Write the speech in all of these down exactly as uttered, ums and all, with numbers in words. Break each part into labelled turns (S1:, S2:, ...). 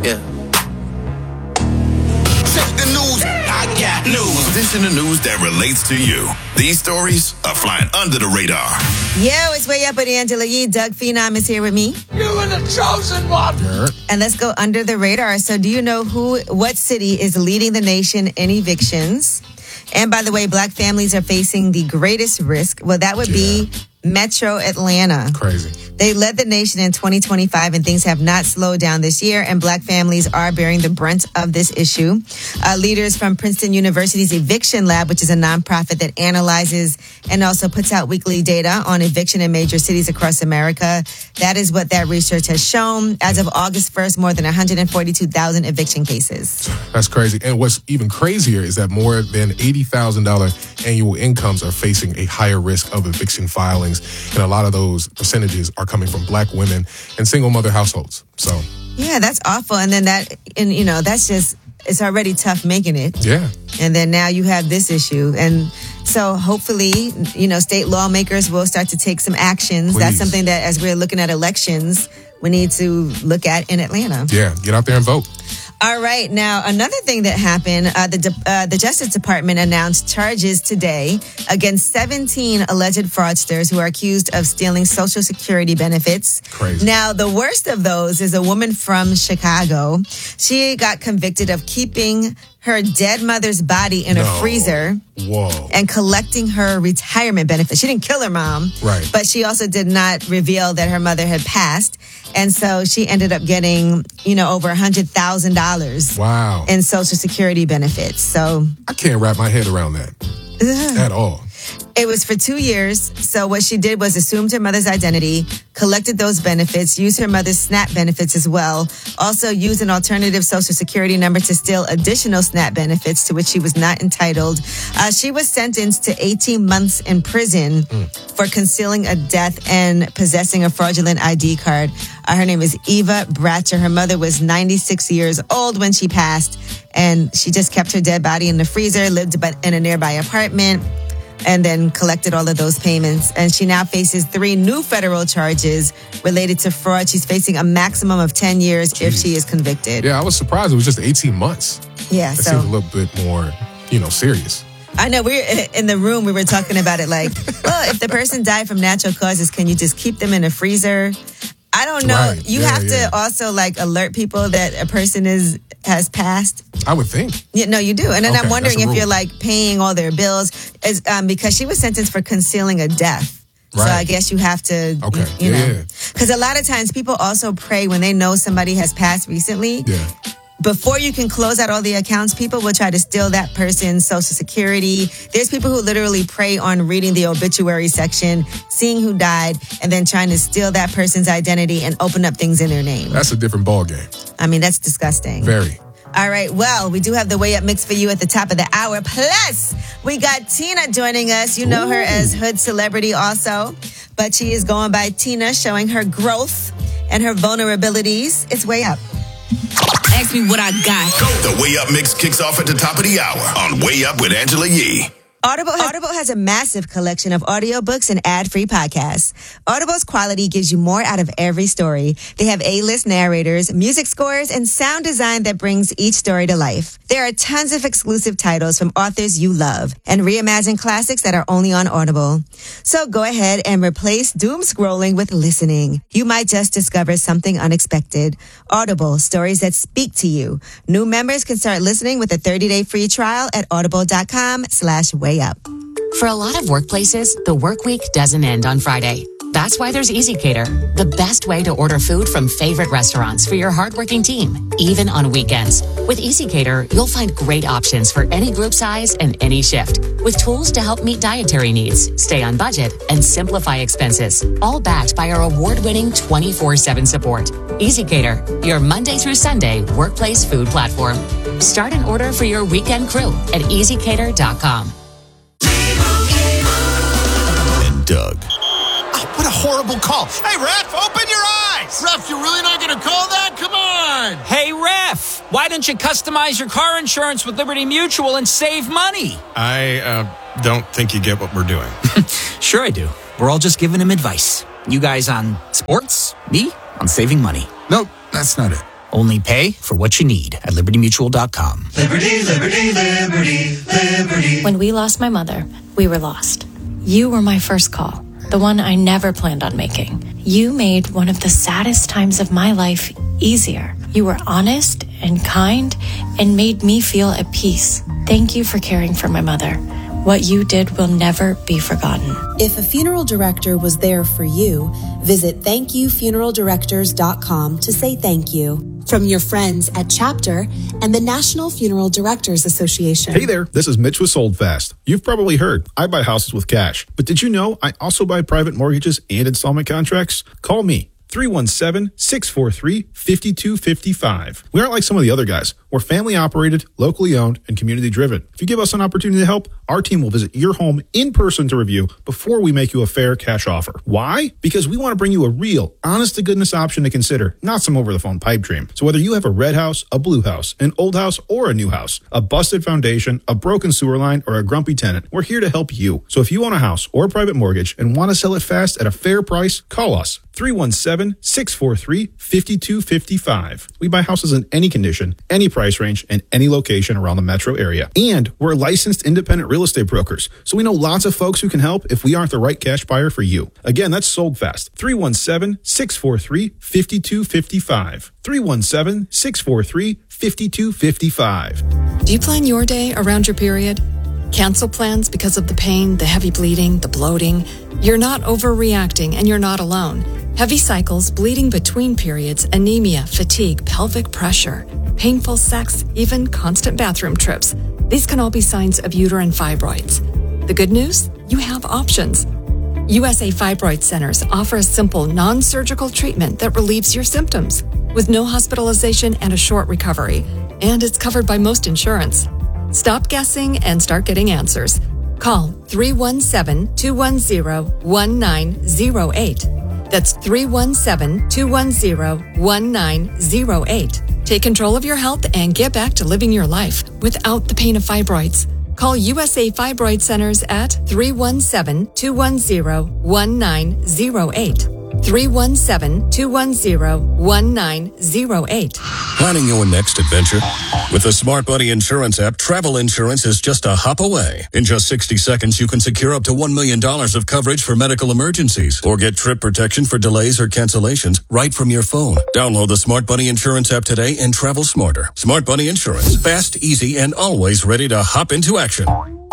S1: Yeah. Check the news. I got news. This in the news that relates to you. These stories are flying under the radar.
S2: Yo, it's Way Up with Angela Yee. Doug Phenom is here with me.
S3: You and the chosen one.
S2: And let's go under the radar. So do you know who, what city is leading the nation in evictions? And by the way, black families are facing the greatest risk. Well, that would yeah. be Metro Atlanta.
S4: Crazy.
S2: They led the nation in twenty twenty-five, and things have not slowed down this year, and black families are bearing the brunt of this issue. Uh, leaders from Princeton University's Eviction Lab, which is a nonprofit that analyzes and also puts out weekly data on eviction in major cities across America. That is what that research has shown. As of August first, more than one hundred forty-two thousand eviction cases.
S4: That's crazy. And what's even crazier is that more than eighty thousand dollars annual incomes are facing a higher risk of eviction filings. And a lot of those percentages are coming from black women and single mother households. So,
S2: yeah, that's awful. And then that, and you know, that's just, it's already tough making it.
S4: Yeah.
S2: And then now you have this issue. And so hopefully, you know, state lawmakers will start to take some actions.
S4: Please.
S2: That's something that as we're looking at elections, we need to look at in Atlanta.
S4: Yeah, get out there and vote.
S2: All right. Now, another thing that happened, uh, the de- uh, the Justice Department announced charges today against seventeen alleged fraudsters who are accused of stealing Social Security benefits.
S4: Crazy.
S2: Now, the worst of those is a woman from Chicago. She got convicted of keeping her dead mother's body in
S4: no.
S2: a freezer.
S4: Whoa.
S2: And collecting her retirement benefits. She didn't kill her mom.
S4: Right.
S2: But she also did not reveal that her mother had passed. And so she ended up getting, you know, over one hundred thousand dollars
S4: wow.
S2: in Social Security benefits. So
S4: I can't wrap my head around that ugh. at all.
S2: It was for two years. So what she did was assumed her mother's identity, collected those benefits, used her mother's SNAP benefits as well, also used an alternative Social Security number to steal additional SNAP benefits to which she was not entitled. Uh, she was sentenced to eighteen months in prison mm. for concealing a death and possessing a fraudulent I D card. Uh, her name is Eva Bratcher. Her mother was ninety-six years old when she passed, and she just kept her dead body in the freezer, lived in a nearby apartment, and then collected all of those payments. And she now faces three new federal charges related to fraud. She's facing a maximum of ten years Jeez. If she is convicted.
S4: Yeah, I was surprised it was just eighteen months.
S2: Yeah,
S4: that
S2: so
S4: seems a little bit more, you know, serious.
S2: I know, we're in the room, we were talking about it like, well, if the person died from natural causes, can you just keep them in a freezer? I don't know.
S4: Right.
S2: You
S4: yeah,
S2: have
S4: yeah.
S2: to also like alert people that a person is has passed.
S4: I would think.
S2: Yeah, no, you do. And then
S4: okay,
S2: I'm wondering if
S4: rule.
S2: you're like paying all their bills is, um, because she was sentenced for concealing a death.
S4: Right.
S2: So I guess you have to,
S4: okay.
S2: you, you
S4: yeah,
S2: know, because a lot of times people also pray when they know somebody has passed recently.
S4: Yeah.
S2: Before you can close out all the accounts, people will try to steal that person's Social Security. There's people who literally prey on reading the obituary section, seeing who died, and then trying to steal that person's identity and open up things in their name.
S4: That's a different ball game.
S2: I mean, that's disgusting.
S4: Very.
S2: All right, well, we do have the Way Up mix for you at the top of the hour. Plus, we got Tina joining us. You know Ooh. her as Hood Celebrity also, but she is going by Tina, showing her growth and her vulnerabilities. It's Way Up.
S5: Ask me what I got.
S1: The Way Up mix kicks off at the top of the hour on Way Up with Angela Yee.
S2: Audible, Audible has a massive collection of audiobooks and ad-free podcasts. Audible's quality gives you more out of every story. They have A-list narrators, music scores, and sound design that brings each story to life. There are tons of exclusive titles from authors you love and reimagined classics that are only on Audible. So go ahead and replace doom scrolling with listening. You might just discover something unexpected. Audible, stories that speak to you. New members can start listening with a thirty-day free trial at audible.com slash way up.
S6: For a lot of workplaces, the work week doesn't end on Friday. That's why there's EasyCater, the best way to order food from favorite restaurants for your hardworking team, even on weekends. With EasyCater, you'll find great options for any group size and any shift, with tools to help meet dietary needs, stay on budget, and simplify expenses, all backed by our award-winning twenty-four seven support. EasyCater, your Monday through Sunday workplace food platform. Start an order for your weekend crew at easy cater dot com.
S1: And Doug.
S3: Oh, what a horrible call. Hey, ref, open your eyes. Ref, you're really not going to call that? Come on.
S7: Hey, ref, why don't you customize your car insurance with Liberty Mutual and save money?
S8: I uh, don't think you get what we're doing.
S7: Sure I do. We're all just giving him advice. You guys on sports, me on saving money.
S8: Nope, that's not it.
S7: Only pay for what you need at liberty mutual dot com.
S9: Liberty, liberty, liberty, liberty.
S10: When we lost my mother, we were lost. You were my first call, the one I never planned on making. You made one of the saddest times of my life easier. You were honest and kind and made me feel at peace. Thank you for caring for my mother. What you did will never be forgotten.
S11: If a funeral director was there for you, visit thank you funeral directors dot com to say thank you. From your friends at Chapter and the National Funeral Directors Association.
S12: Hey there, this is Mitch with Sold Fast. You've probably heard I buy houses with cash, but did you know I also buy private mortgages and installment contracts? Call me. three one seven, six four three, five two five five. We aren't like some of the other guys. We're family operated, locally owned, and community driven. If you give us an opportunity to help, our team will visit your home in person to review before we make you a fair cash offer. Why? Because we want to bring you a real, honest to goodness option to consider, not some over the phone pipe dream. So whether you have a red house, a blue house, an old house, or a new house, a busted foundation, a broken sewer line, or a grumpy tenant, we're here to help you. So if you own a house or a private mortgage and want to sell it fast at a fair price, call us. three one seven, six four three, five two five five. We buy houses in any condition, any price range, and any location around the metro area. And we're licensed independent real estate brokers, so we know lots of folks who can help if we aren't the right cash buyer for you. Again, that's Sold Fast. three one seven, six four three, five two five five. three one seven, six four three, five two five five.
S13: Do you plan your day around your period? Cancel plans because of the pain, the heavy bleeding, the bloating. You're not overreacting and you're not alone. Heavy cycles, bleeding between periods, anemia, fatigue, pelvic pressure, painful sex, even constant bathroom trips. These can all be signs of uterine fibroids. The good news? You have options. U S A Fibroid Centers offer a simple, non-surgical treatment that relieves your symptoms with no hospitalization and a short recovery. And it's covered by most insurance. Stop guessing and start getting answers. Call three one seven, two one zero, one nine zero eight. That's three one seven, two one zero, one nine zero eight. Take control of your health and get back to living your life without the pain of fibroids. Call U S A Fibroid Centers at three one seven, two one zero, one nine zero eight. three one seven, two one zero, one nine zero eight.
S14: Planning your next adventure? With the Smart Buddy Insurance app, travel insurance is just a hop away. In just sixty seconds, you can secure up to one million dollars of coverage for medical emergencies or get trip protection for delays or cancellations right from your phone. Download the Smart Buddy Insurance app today and travel smarter. Smart Buddy Insurance. Fast, easy, and always ready to hop into action.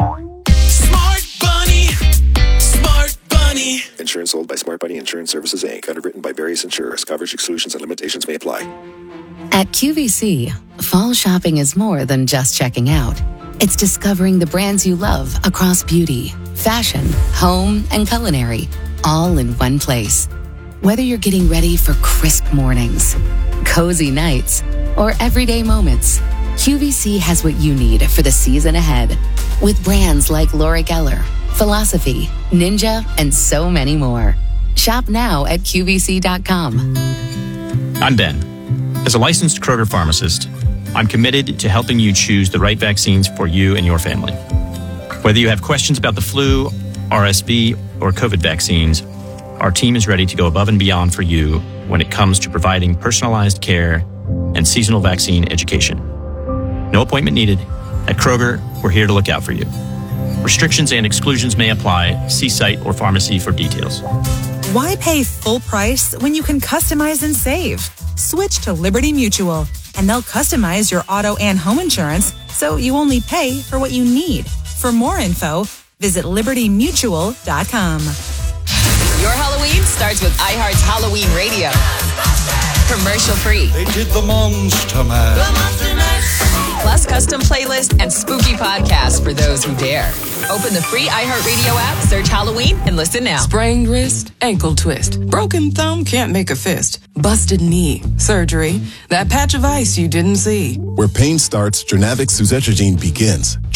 S9: Smart Bunny. Smart Bunny.
S15: Insurance sold by Smart Buddy Insurance Services, Incorporated. Underwritten by various insurers. Coverage exclusions and limitations may apply.
S6: At Q V C, fall shopping is more than just checking out. It's discovering the brands you love across beauty, fashion, home, and culinary, all in one place. Whether you're getting ready for crisp mornings, cozy nights, or everyday moments, Q V C has what you need for the season ahead. With brands like Laura Geller, Philosophy, Ninja, and so many more. Shop now at Q V C dot com.
S16: I'm Ben. As a licensed Kroger pharmacist, I'm committed to helping you choose the right vaccines for you and your family. Whether you have questions about the flu, R S V, or COVID vaccines, our team is ready to go above and beyond for you when it comes to providing personalized care and seasonal vaccine education. No appointment needed. At Kroger, we're here to look out for you. Restrictions and exclusions may apply. See site or pharmacy for details.
S17: Why pay full price when you can customize and save? Switch to Liberty Mutual, and they'll customize your auto and home insurance so you only pay for what you need. For more info, visit liberty mutual dot com.
S18: Your Halloween starts with iHeart's Halloween Radio. Commercial free.
S3: They did the Monster Man.
S18: The Monster Mash. Plus custom playlists and spooky podcasts for those who dare. Open the free iHeartRadio app, search Halloween, and listen now.
S19: Sprained wrist, ankle twist. Broken thumb, can't make a fist. Busted knee, surgery. That patch of ice you didn't see.
S20: Where pain starts, Jurnavic Suzetrigine begins.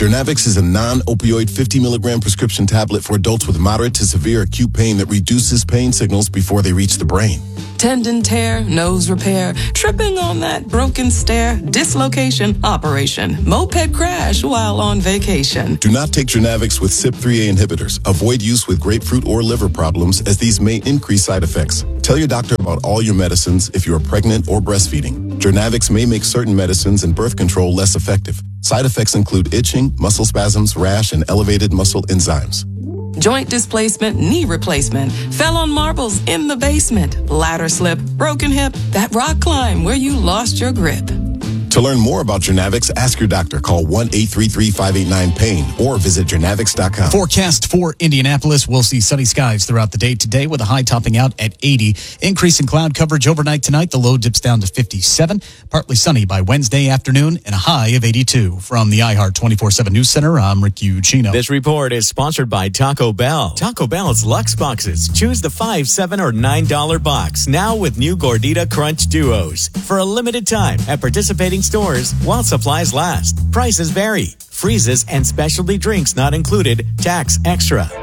S1: Journavx is a non-opioid fifty milligram prescription tablet for adults with moderate to severe acute pain that reduces pain signals before they reach the brain.
S19: Tendon tear, nose repair, tripping on that broken stair, dislocation, operation, moped crash while on vacation.
S1: Do not take Journavx with C Y P three A inhibitors. Avoid use with grapefruit or liver problems, as these may increase side effects. Tell your doctor about all your medicines if you are pregnant or breastfeeding. Journavx may make certain medicines and birth control less effective. Side effects include itching, muscle spasms, rash, and elevated muscle enzymes.
S19: Joint displacement, knee replacement, fell on marbles in the basement, ladder slip, broken hip, that rock climb where you lost your grip.
S1: To learn more about Journavx, ask your doctor. Call one eight three three, five eight nine, pain or visit Journavx dot com.
S20: Forecast for Indianapolis. We'll see sunny skies throughout the day today with a high topping out at eighty. Increase in cloud coverage overnight tonight. The low dips down to fifty-seven. Partly sunny by Wednesday afternoon and a high of eighty-two. From the iHeart twenty-four seven News Center, I'm Rick Ucino.
S21: This report is sponsored by Taco Bell. Taco Bell's Lux Boxes. Choose the five, seven, or nine dollar box. Now with new Gordita Crunch Duos. For a limited time at participating stores while supplies last. Prices vary. Freezes and specialty drinks not included. Tax extra.